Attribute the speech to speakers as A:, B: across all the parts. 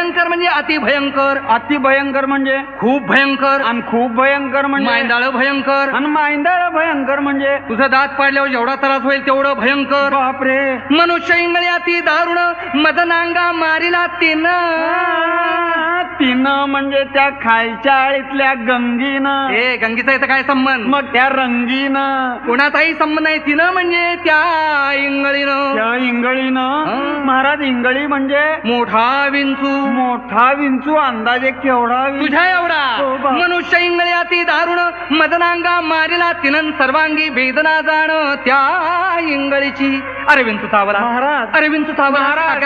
A: भयंकर म्हणजे अति भयंकर.
B: अति भयंकर म्हणजे
A: खूप भयंकर.
B: आणि खूप भयंकर म्हणजे
A: मांदाळ भयंकर.
B: आणि मांदाळ भयंकर म्हणजे
A: तुझं दात पाडल्यावर जेवढा त्रास होईल तेवढं भयंकर.
B: बापरे.
A: मनुष्य इंगळे अति दारुण मदनांगा मारिला
B: तिनं म्हणजे त्या खालच्या आळीतल्या गंगीनं.
A: ए गंगीचा इथं काय संबंध?
B: मग त्या रंगीनं
A: कोणाचाही संबंध नाही. तिनं म्हणजे त्या इंगळीनं.
B: त्या इंगळीनं. महाराज इंगळी म्हणजे
A: मोठा विंचू.
B: मोठा विंचू अंदाजे केवढा
A: तुझ्या एवढा. मनुष्य इंगळे अति दारुण मदनांगा मारिला तिनं सर्वांगी वेदना जाण त्या इंगळीची. अरे विंचू चावला
B: महाराज.
A: अरे विंचू चावला महाराज.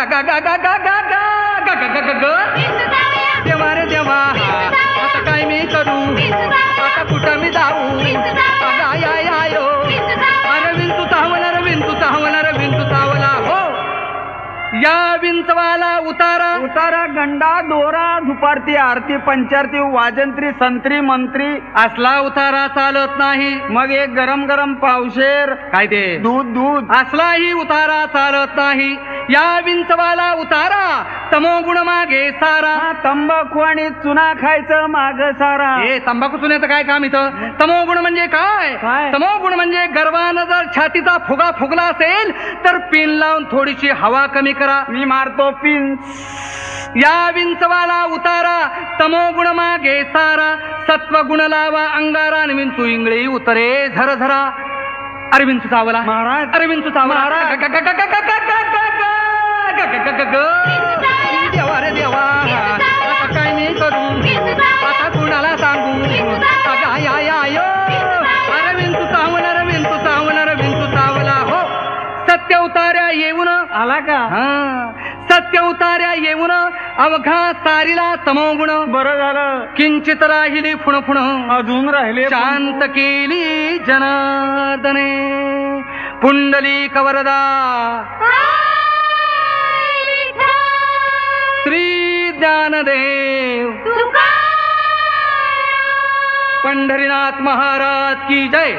A: देवा रे देवा आता काय मी करू. आता कुठं मी जाऊ. अरे विंचू चावला रे विंचू चावला रे विंचू चावला. हो या विंचवाला उतारा.
B: उतारा गंडा दोरा धुपारती आरती पंचारती वाजंत्री संत्री मंत्री.
A: असला उतारा चालत नाही.
B: मग एक गरम गरम पावशेर.
A: काय ते
B: दूध दूध.
A: असलाही उतारा चालत नाही. या विंचवाला उतारा तमोगुण मागे सारा.
B: तंबाखू आणि चुना खायचं माग सारा.
A: हे तंबाखू चुन्याचं काय काम इथं? तमोगुण म्हणजे काय? तमोगुण म्हणजे गर्वानं जर छातीचा फुगा फुगला असेल तर पिन लावून थोडीशी हवा कमी करा.
B: मी मारतो पिन.
A: या विंचवाला उतारा तमोगुण मागे सारा. सत्वगुण लावा अंगारा आणि विंचू इंगळी उतरे झरझरा. अरे विंचू चावला
B: महाराज.
A: अरे विंचू चावला. देवा रे देवा आता काय मी करू. आता कुणाला सांगू. अरे विंचू चावला रे विंचू चावला रे विंचू चावला. हो सत्य उतार्या येऊन
B: आला का.
A: सत्य उतार्या येऊन अवघा सारीला तमोगुण.
B: बरं झालं
A: किंचित राहिली फुणफुण.
B: अजून राहिले.
A: शांत केली जनार्दने पुंडलिक वरदा. श्री ज्ञानदेव पंढरीनाथ महाराज की जय.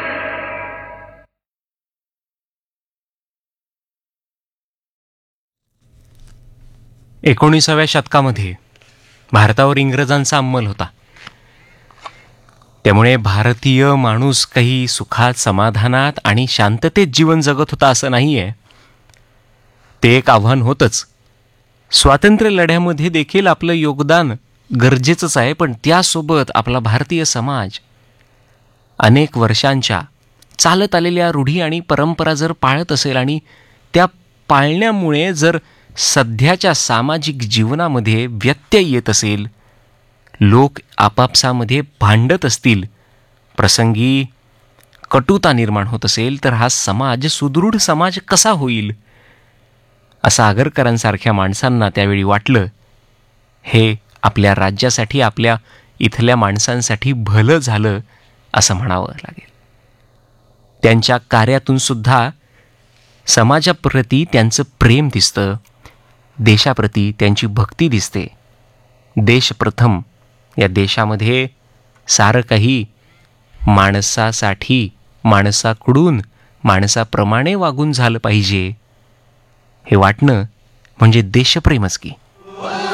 C: एकोणिसाव्या शतकामध्ये भारतावर इंग्रजांचा अंमल होता. त्यामुळे भारतीय माणूस काही सुखात समाधानात आणि शांततेत जीवन जगत होता असं नाही आहे. ते एक आव्हान होतंच. स्वातंत्र्य लढ्यामध्ये देखील आपलं योगदान गरजेचंच आहे. पण त्यासोबत आपला भारतीय समाज अनेक वर्षांच्या चालत आलेल्या रूढी आणि परंपरा जर पाळत असेल आणि त्या पाळण्यामुळे जर सध्याच्या सामाजिक जीवनामध्ये व्यत्यय येत असेल, लोक आपापसामध्ये भांडत असतील, प्रसंगी कटुता निर्माण होत असेल, तर हा समाज सुदृढ समाज कसा होईल असं आगरकरांसारख्या माणसांना त्यावेळी वाटलं. हे आपल्या राज्यासाठी आपल्या इथल्या माणसांसाठी भलं झालं असं म्हणावं लागेल. त्यांच्या कार्यातून सुद्धा समाजाप्रती त्यांचं प्रेम दिसतं, देशाप्रती त्यांची भक्ती दिसते. देश प्रथम या देशामध्ये सारं काही माणसासाठी, माणसाकडून, माणसाप्रमाणे वागून झालं पाहिजे हे वाटणं म्हणजे देशप्रेमच की.